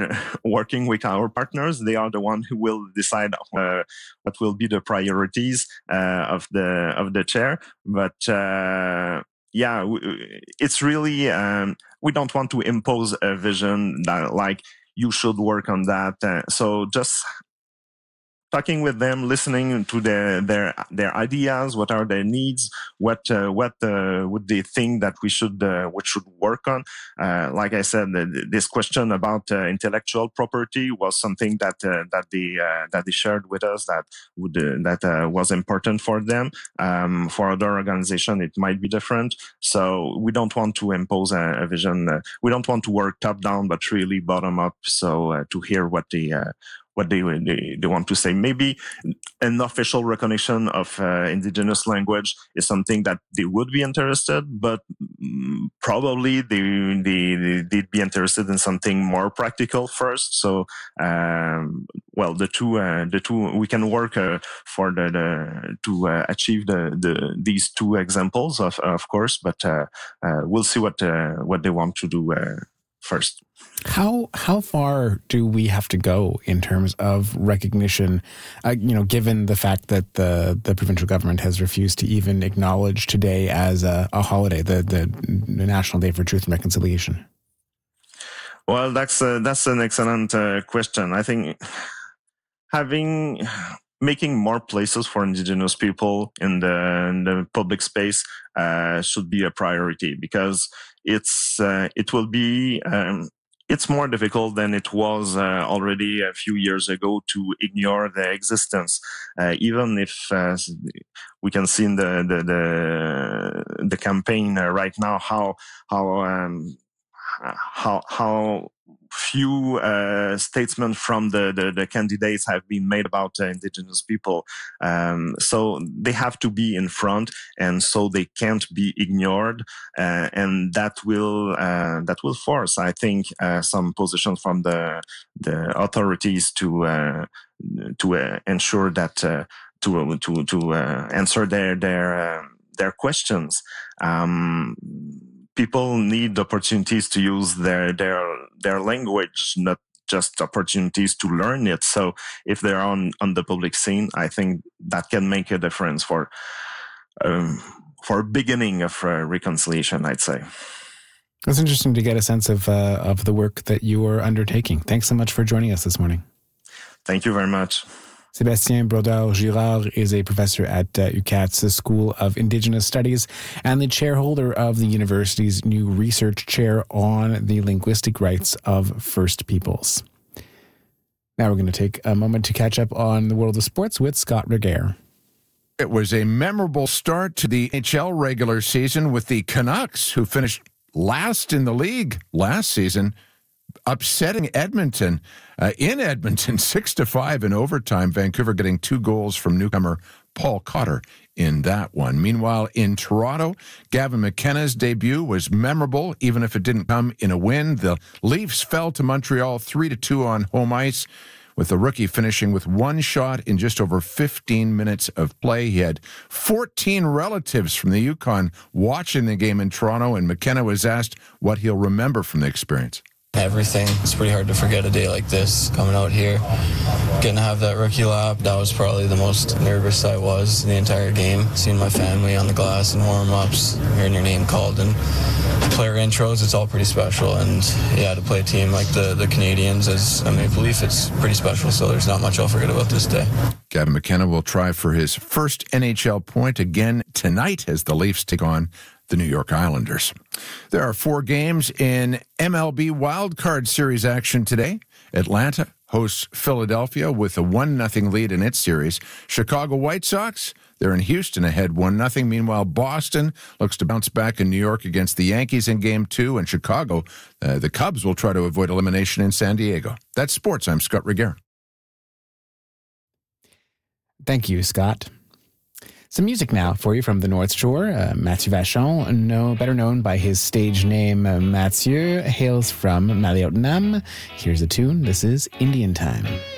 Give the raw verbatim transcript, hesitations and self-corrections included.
uh, working with our partners. They are the one who will decide uh, what will be the priorities uh, of the of the chair. But uh, yeah, it's really um, we don't want to impose a vision that like you should work on that. Uh, so just talking with them, listening to their their their ideas, what are their needs, what uh, what uh, would they think that we should uh, what should work on. Uh, like I said, this question about uh, intellectual property was something that uh, that they uh, that they shared with us that would uh, that uh, was important for them. Um, for other organizations, it might be different. So we don't want to impose a, a vision. Uh, we don't want to work top down, but really bottom up. So uh, to hear what they uh, what they, they they want to say. Maybe an official recognition of uh, indigenous language is something that they would be interested, but mm, probably they, they they'd be interested in something more practical first. So, um, well, the two uh, the two we can work uh, for the, the to uh, achieve the, the these two examples of of course, but uh, uh, we'll see what uh, what they want to do uh, first. How how far do we have to go in terms of recognition, uh, you know, given the fact that the, the provincial government has refused to even acknowledge today as a, a holiday, the, the National Day for Truth and Reconciliation? Well, that's uh, that's an excellent uh, question. I think having making more places for Indigenous people in the, in the public space uh, should be a priority, because it's uh, it will be um, it's more difficult than it was uh, already a few years ago to ignore the existence, uh, even if uh, we can see in the the the, the campaign uh, right now how how um, how how few uh, statements from the, the, the candidates have been made about uh, Indigenous people. Um, so they have to be in front, and so they can't be ignored. Uh, and that will uh, that will force, I think, uh, some positions from the the authorities to uh, to uh, ensure that uh, to to to uh, answer their their uh, their questions. Um, People need opportunities to use their their their language, not just opportunities to learn it. So if they're on, on the public scene, I think that can make a difference for um, for a beginning of uh, reconciliation, I'd say. It's interesting to get a sense of uh, of the work that you are undertaking. Thanks so much for joining us this morning. Thank you very much. Sébastien Brodeur-Girard is a professor at uh, U Q A T's School of Indigenous Studies and the chairholder of the university's new research chair on the linguistic rights of First Peoples. Now we're going to take a moment to catch up on the world of sports with Scott Regehr. It was a memorable start to the N H L regular season with the Canucks, who finished last in the league last season, upsetting Edmonton uh, in Edmonton, six to five in overtime. Vancouver getting two goals from newcomer Paul Cotter in that one. Meanwhile, in Toronto, Gavin McKenna's debut was memorable, even if it didn't come in a win. The Leafs fell to Montreal three to two on home ice, with the rookie finishing with one shot in just over fifteen minutes of play. He had fourteen relatives from the Yukon watching the game in Toronto, and McKenna was asked what he'll remember from the experience. Everything. It's pretty hard to forget a day like this. Coming out here, getting to have that rookie lap, that was probably the most nervous I was in the entire game. Seeing my family on the glass and warm-ups, hearing your name called, and player intros, it's all pretty special. And yeah, to play a team like the, the Canadians as a Maple Leaf, it's pretty special, so there's not much I'll forget about this day. Gavin McKenna will try for his first N H L point again tonight as the Leafs take on the New York Islanders. There are four games in M L B Wildcard Series action today. Atlanta hosts Philadelphia with a one nothing lead in its series. Chicago White Sox, they're in Houston ahead one nothing. Meanwhile, Boston looks to bounce back in New York against the Yankees in Game two. And Chicago, uh, the Cubs will try to avoid elimination in San Diego. That's sports. I'm Scott Regehr. Thank you, Scott. Some music now for you from the North Shore. Uh, Mathieu Vachon, no, better known by his stage name uh, Mathieu, hails from Maliotenam. Here's a tune. This is Indian Time.